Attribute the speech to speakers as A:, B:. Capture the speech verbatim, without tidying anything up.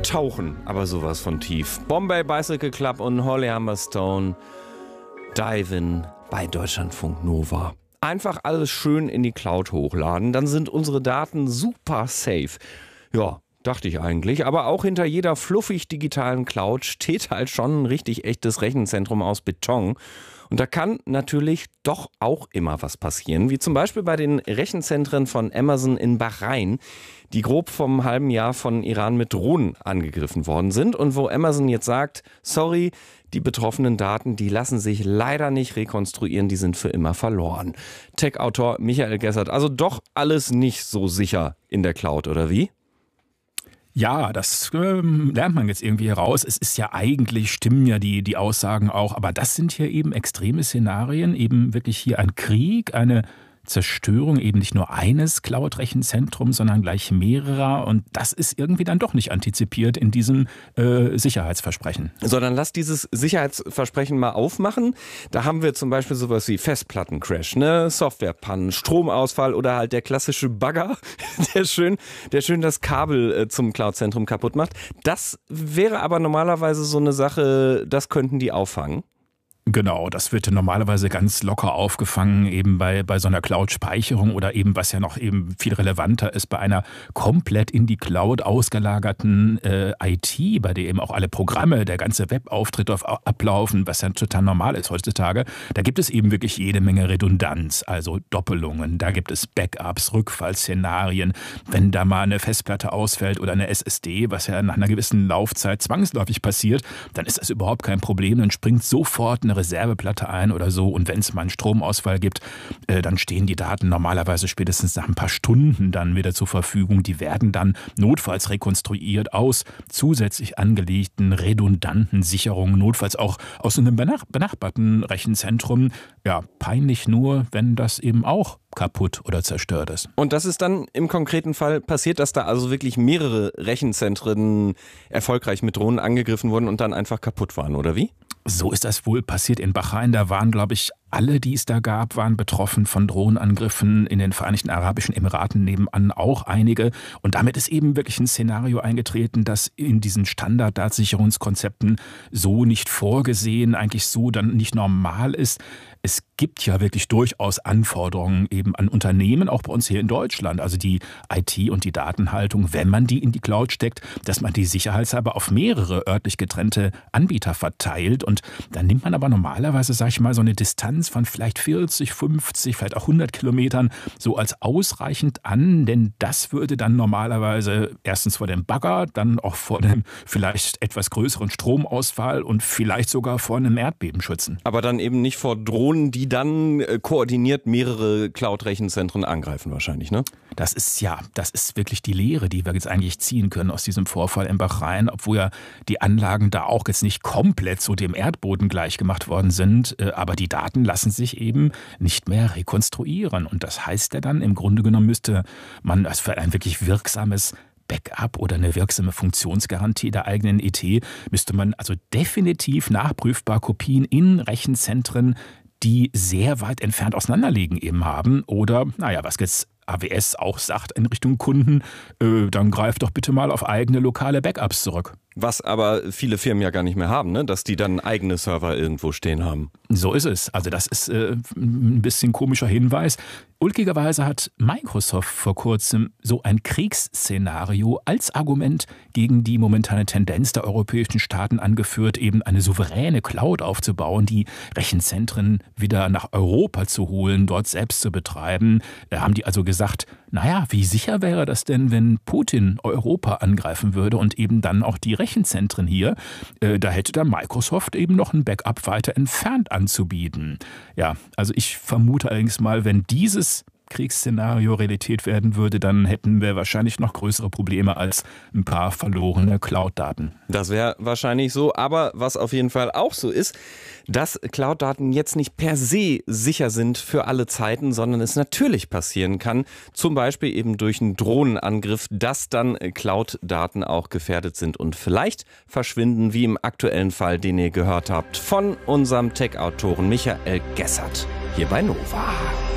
A: tauchen aber sowas von tief. Bombay Bicycle Club und Holly Humberstone diven bei Deutschlandfunk Nova. Einfach alles schön in die Cloud hochladen, dann sind unsere Daten super safe. Ja, dachte ich eigentlich, aber auch hinter jeder fluffig digitalen Cloud steht halt schon ein richtig echtes Rechenzentrum aus Beton. Und da kann natürlich doch auch immer was passieren, wie zum Beispiel bei den Rechenzentren von Amazon in Bahrain, die grob vom halben Jahr von Iran mit Drohnen angegriffen worden sind und wo Amazon jetzt sagt, sorry, die betroffenen Daten, die lassen sich leider nicht rekonstruieren, die sind für immer verloren. Tech-Autor Michael Gessert, also doch alles nicht so sicher in der Cloud, oder wie?
B: Ja, das äh, lernt man jetzt irgendwie heraus. Es ist ja eigentlich, stimmen ja die, die Aussagen auch, aber das sind hier eben extreme Szenarien, eben wirklich hier ein Krieg, eine Zerstörung eben nicht nur eines Cloud-Rechenzentrums, sondern gleich mehrerer. Und das ist irgendwie dann doch nicht antizipiert in diesem äh, Sicherheitsversprechen.
A: So, dann lass dieses Sicherheitsversprechen mal aufmachen. Da haben wir zum Beispiel sowas wie Festplattencrash, ne? Softwarepannen, Stromausfall oder halt der klassische Bagger, der schön, der schön das Kabel äh, zum Cloud-Zentrum kaputt macht. Das wäre aber normalerweise so eine Sache, das könnten die auffangen.
B: Genau, das wird normalerweise ganz locker aufgefangen, eben bei, bei so einer Cloud-Speicherung oder eben, was ja noch eben viel relevanter ist, bei einer komplett in die Cloud ausgelagerten äh, I T, bei der eben auch alle Programme, der ganze Webauftritt auf, ablaufen, was ja total normal ist heutzutage. Da gibt es eben wirklich jede Menge Redundanz, also Doppelungen, da gibt es Backups, Rückfallszenarien. Wenn da mal eine Festplatte ausfällt oder eine S S D, was ja nach einer gewissen Laufzeit zwangsläufig passiert, dann ist das überhaupt kein Problem, dann springt sofort eine Reserveplatte ein oder so und wenn es mal einen Stromausfall gibt, äh, dann stehen die Daten normalerweise spätestens nach ein paar Stunden dann wieder zur Verfügung. Die werden dann notfalls rekonstruiert aus zusätzlich angelegten redundanten Sicherungen, notfalls auch aus einem benach- benachbarten Rechenzentrum. Ja, peinlich nur, wenn das eben auch kaputt oder zerstört ist.
A: Und das ist dann im konkreten Fall passiert, dass da also wirklich mehrere Rechenzentren erfolgreich mit Drohnen angegriffen wurden und dann einfach kaputt waren, oder wie?
B: So ist das wohl passiert in Bahrain. Da waren, glaube ich, alle, die es da gab, waren betroffen von Drohnenangriffen. In den Vereinigten Arabischen Emiraten nebenan auch einige. Und damit ist eben wirklich ein Szenario eingetreten, das in diesen Standard-Datensicherungskonzepten so nicht vorgesehen, eigentlich so dann nicht normal ist. Es gibt ja wirklich durchaus Anforderungen eben an Unternehmen, auch bei uns hier in Deutschland, also die I T und die Datenhaltung, wenn man die in die Cloud steckt, dass man die sicherheitshalber auf mehrere örtlich getrennte Anbieter verteilt. Und dann nimmt man aber normalerweise, sag ich mal, so eine Distanz von vielleicht vierzig, fünfzig, vielleicht auch hundert Kilometern so als ausreichend an, denn das würde dann normalerweise erstens vor dem Bagger, dann auch vor dem vielleicht etwas größeren Stromausfall und vielleicht sogar vor einem Erdbeben schützen.
A: Aber dann eben nicht vor Drohnen, die dann äh, koordiniert mehrere Cloud-Rechenzentren angreifen wahrscheinlich, ne?
B: Das ist ja, das ist wirklich die Lehre, die wir jetzt eigentlich ziehen können aus diesem Vorfall in Bahrain, obwohl ja die Anlagen da auch jetzt nicht komplett so dem Erdboden gleichgemacht worden sind, äh, aber die Daten lassen sich eben nicht mehr rekonstruieren. Und das heißt ja dann, im Grunde genommen müsste man also für ein wirklich wirksames Backup oder eine wirksame Funktionsgarantie der eigenen I T, müsste man also definitiv nachprüfbar Kopien in Rechenzentren, die sehr weit entfernt auseinanderliegen eben haben. Oder, naja, was jetzt A W S auch sagt in Richtung Kunden, äh, dann greift doch bitte mal auf eigene lokale Backups zurück.
A: Was aber viele Firmen ja gar nicht mehr haben, ne? Dass die dann eigene Server irgendwo stehen haben.
B: So ist es. Also das ist äh, ein bisschen komischer Hinweis. Ulkigerweise hat Microsoft vor kurzem so ein Kriegsszenario als Argument gegen die momentane Tendenz der europäischen Staaten angeführt, eben eine souveräne Cloud aufzubauen, die Rechenzentren wieder nach Europa zu holen, dort selbst zu betreiben. Da haben die also gesagt, naja, wie sicher wäre das denn, wenn Putin Europa angreifen würde und eben dann auch die Rechenzentren hier? Äh, da hätte da Microsoft eben noch ein Backup weiter entfernt anzubieten. Ja, also ich vermute allerdings mal, wenn dieses Kriegsszenario Realität werden würde, dann hätten wir wahrscheinlich noch größere Probleme als ein paar verlorene Cloud-Daten.
A: Das wäre wahrscheinlich so, aber was auf jeden Fall auch so ist, dass Cloud-Daten jetzt nicht per se sicher sind für alle Zeiten, sondern es natürlich passieren kann, zum Beispiel eben durch einen Drohnenangriff, dass dann Cloud-Daten auch gefährdet sind und vielleicht verschwinden, wie im aktuellen Fall, den ihr gehört habt, von unserem Tech-Autoren Michael Gessert hier bei Nova.